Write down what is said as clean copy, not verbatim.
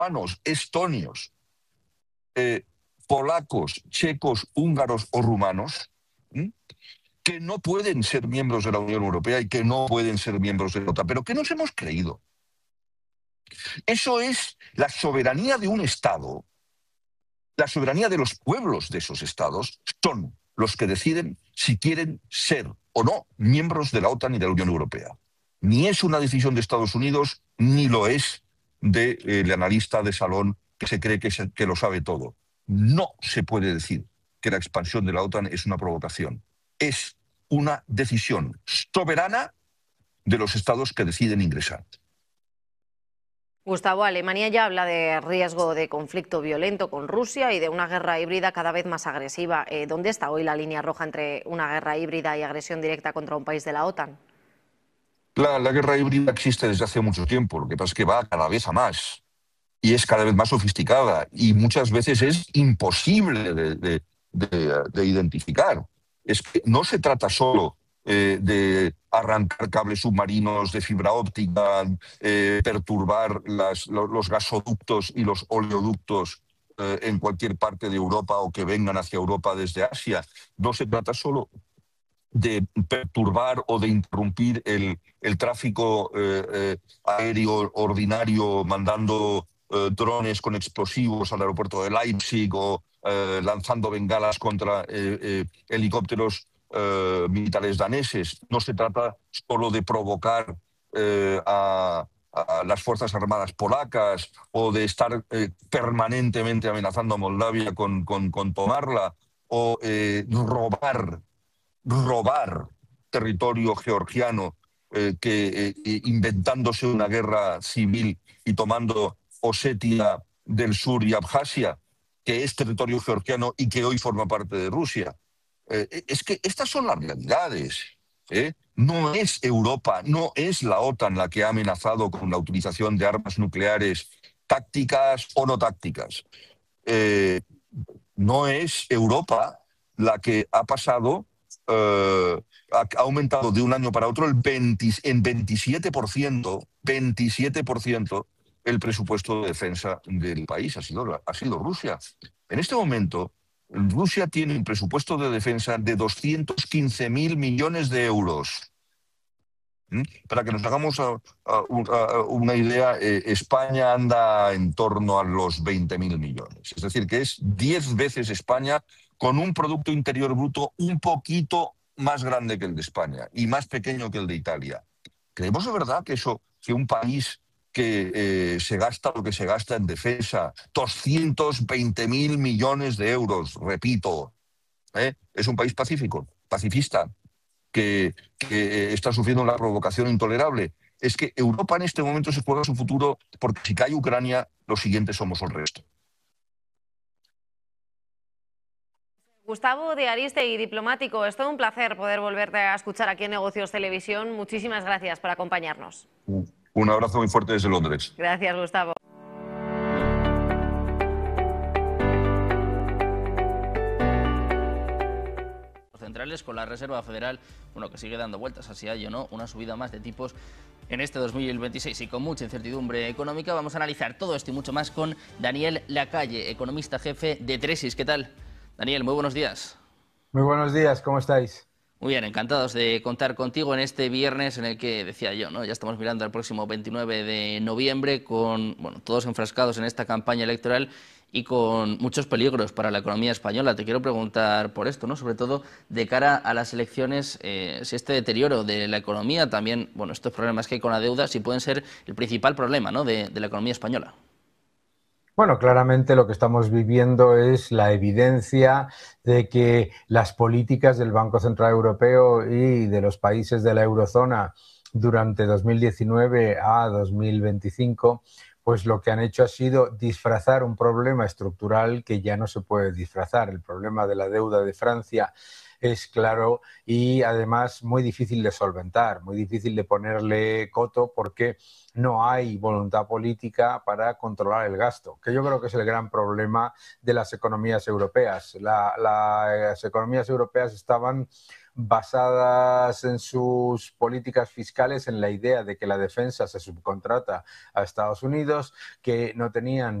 estonios, polacos, checos, húngaros o rumanos, que no pueden ser miembros de la Unión Europea y que no pueden ser miembros de la OTAN, pero que nos hemos creído. Eso es la soberanía de un Estado. La soberanía de los pueblos de esos estados son los que deciden si quieren ser o no miembros de la OTAN y de la Unión Europea. Ni es una decisión de Estados Unidos, ni lo es del analista de salón que se cree que lo sabe todo. No se puede decir que la expansión de la OTAN es una provocación. Es una decisión soberana de los estados que deciden ingresar. Gustavo, Alemania ya habla de riesgo de conflicto violento con Rusia y de una guerra híbrida cada vez más agresiva. ¿Dónde está hoy la línea roja entre una guerra híbrida y agresión directa contra un país de la OTAN? La guerra híbrida existe desde hace mucho tiempo, lo que pasa es que va cada vez a más y es cada vez más sofisticada y muchas veces es imposible de identificar. Es que no se trata solo de arrancar cables submarinos de fibra óptica, perturbar los gasoductos y los oleoductos en cualquier parte de Europa o que vengan hacia Europa desde Asia. No se trata solo de perturbar o de interrumpir el tráfico aéreo ordinario mandando drones con explosivos al aeropuerto de Leipzig o lanzando bengalas contra helicópteros militares daneses. No se trata solo de provocar a las Fuerzas Armadas polacas o de estar permanentemente amenazando a Moldavia con tomarla o robar territorio georgiano, inventándose una guerra civil y tomando Osetia del Sur y Abjasia, que es territorio georgiano y que hoy forma parte de Rusia. Es que estas son las realidades. No es Europa, no es la OTAN la que ha amenazado con la utilización de armas nucleares tácticas o no tácticas. No es Europa la que ha pasado, ha aumentado de un año para otro en 27% el presupuesto de defensa del país. Ha sido Rusia. En este momento, Rusia tiene un presupuesto de defensa de 215.000 millones de euros. Para que nos hagamos una idea, España anda en torno a los 20.000 millones. Es decir, que es 10 veces España con un Producto Interior Bruto un poquito más grande que el de España y más pequeño que el de Italia. ¿Creemos de verdad que un país que se gasta lo que se gasta en defensa, 220.000 millones de euros, repito, es un país pacifista, que está sufriendo una provocación intolerable? Es que Europa en este momento se juega su futuro porque si cae Ucrania, los siguientes somos el resto. Gustavo de Aristegui, diplomático, es todo un placer poder volverte a escuchar aquí en Negocios Televisión. Muchísimas gracias por acompañarnos. Un abrazo muy fuerte desde Londres. Gracias, Gustavo. Centrales con la Reserva Federal, que sigue dando vueltas, así hay o no, una subida más de tipos en este 2026 y con mucha incertidumbre económica. Vamos a analizar todo esto y mucho más con Daniel Lacalle, economista jefe de Tresis. ¿Qué tal, Daniel? Muy buenos días. Muy buenos días, ¿cómo estáis? Muy bien, encantados de contar contigo en este viernes en el que, decía yo, ya estamos mirando al próximo 29 de noviembre con todos enfrascados en esta campaña electoral y con muchos peligros para la economía española. Te quiero preguntar por esto, sobre todo de cara a las elecciones, si este deterioro de la economía, también estos problemas que hay con la deuda, si pueden ser el principal problema de la economía española. Bueno, claramente lo que estamos viviendo es la evidencia de que las políticas del Banco Central Europeo y de los países de la eurozona durante 2019 a 2025, pues lo que han hecho ha sido disfrazar un problema estructural que ya no se puede disfrazar. El problema de la deuda de Francia es claro y además muy difícil de solventar, muy difícil de ponerle coto porque no hay voluntad política para controlar el gasto, que yo creo que es el gran problema de las economías europeas. Las economías europeas estaban basadas en sus políticas fiscales en la idea de que la defensa se subcontrata a Estados Unidos, que no tenían